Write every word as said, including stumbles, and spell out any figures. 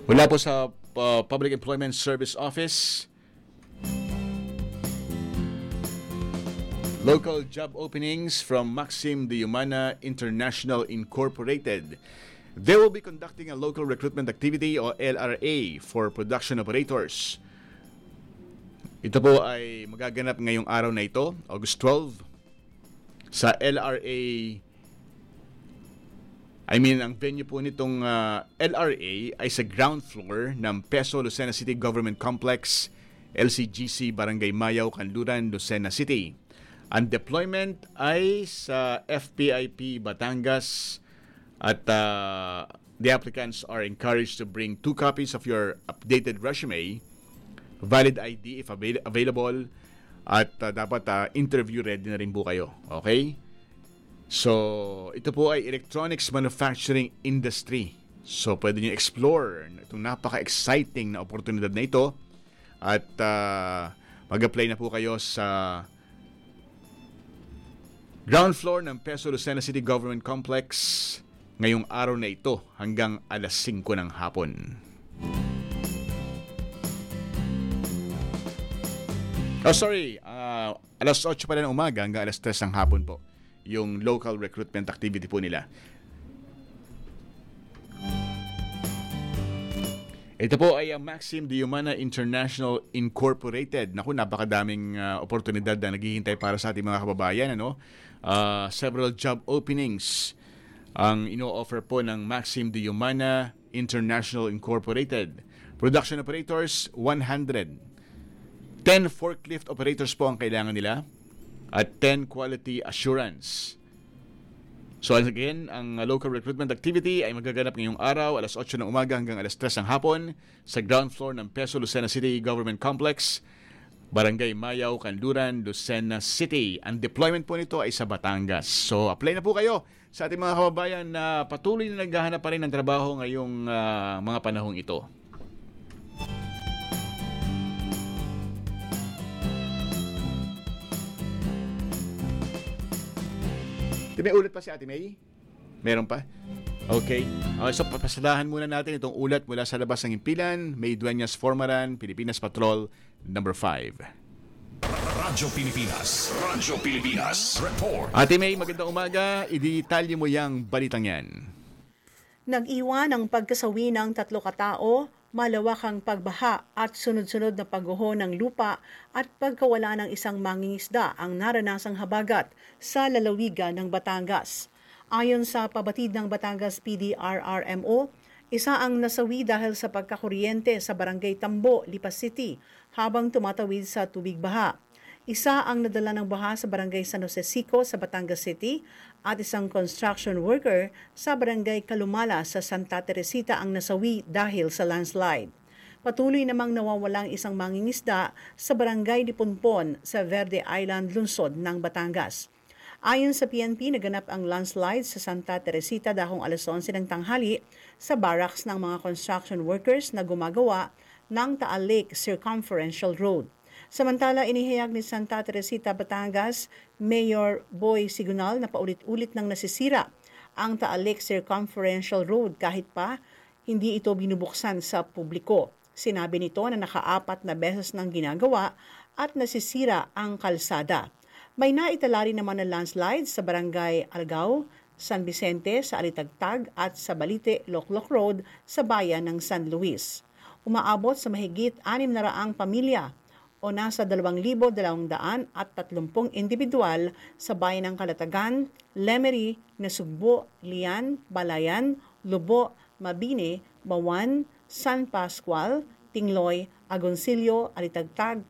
Mula po sa uh, Public Employment Service Office, local job openings from Maxim de Humana International Incorporated. They will be conducting a local recruitment activity o L R A for production operators. Ito po ay magaganap ngayong araw na ito, August twelfth, sa L R A. I mean, ang venue po nitong uh, L R A ay sa ground floor ng Peso Lucena City Government Complex, L C G C, Barangay Mayaw, Kanluran, Lucena City. Ang deployment ay sa F P I P Batangas at uh, the applicants are encouraged to bring two copies of your updated resume, valid I D if avail- available, at uh, dapat uh, interview ready na rin po kayo. Okay? So, ito po ay electronics manufacturing industry. So, pwede nyo explore itong napaka-exciting na oportunidad na ito at uh, mag-apply na po kayo sa ground floor ng Peso Lucena City Government Complex ngayong araw na ito hanggang alas singko ng hapon. Oh, sorry. Uh, alas otso pa na ng umaga hanggang alas tres ng hapon po yung local recruitment activity po nila. Ito po ay ang Maxim de Humana International Incorporated. Naku, napakadaming uh, oportunidad na naghihintay para sa ating mga kababayan. Ano? Uh, several job openings ang ino-offer po ng Maxim de Humana International Incorporated. Production operators, one hundred. ten forklift operators po ang kailangan nila at ten quality assurance. So again, ang local recruitment activity ay magaganap ngayong araw, alas otso ng umaga hanggang alas tres ng hapon sa ground floor ng Peso Lucena City Government Complex, Barangay Mayaw, Kanluran, Lucena City. Ang deployment po nito ay sa Batangas. So apply na po kayo sa ating mga kababayan na patuloy na naghahanap pa rin ng trabaho ngayong uh, mga panahong ito. May ulat pa si Ate May? Meron pa? Okay. Okay, so papasadahan muna natin itong ulat mula sa labas ng Impilan, May Dueñas Formaran, Pilipinas Patrol, number five. Radyo Pilipinas. Radyo Pilipinas. Report. Ate May, magandang umaga. Idetalye mo yang balitang yan. Nag-iwan ang pagkasawi ng tatlo katao, malawakang pagbaha at sunod-sunod na pagguho ng lupa at pagkawala ng isang mangingisda ang naranasang habagat sa lalawigan ng Batangas. Ayon sa pabatid ng Batangas P D R R M O, isa ang nasawi dahil sa pagkakuryente sa Barangay Tambo, Lipas City habang tumatawid sa tubig baha. Isa ang nadala ng baha sa Barangay San Jose Sico sa Batangas City at isang construction worker sa Barangay Kalumala sa Santa Teresita ang nasawi dahil sa landslide. Patuloy namang nawawalang isang mangingisda sa Barangay Lipunpon sa Verde Island, lungsod ng Batangas. Ayon sa P N P, naganap ang landslide sa Santa Teresita dahong alas onse ng tanghali sa barracks ng mga construction workers na gumagawa ng Taal Lake Circumferential Road. Samantala, inihayag ni Santa Teresita, Batangas, Mayor Boy Sigunal na paulit-ulit nang nasisira ang Taal Lake Circumferential Road kahit pa hindi ito binubuksan sa publiko. Sinabi nito na nakaapat na beses nang ginagawa at nasisira ang kalsada. May naitala rin naman na landslide sa Barangay Algao, San Vicente sa Alitagtag at sa Balite, Loklok Road sa bayan ng San Luis. Umaabot sa mahigit anim na raang pamilya o nasa dalawang libo dalawang daan at tatlumpung individual sa bayan ng Kalatagan, Lemery, Nasugbo, Lian, Balayan, Lubo, Mabini, Bawan, San Pascual, Tingloy, Agoncillo, Alitagtag,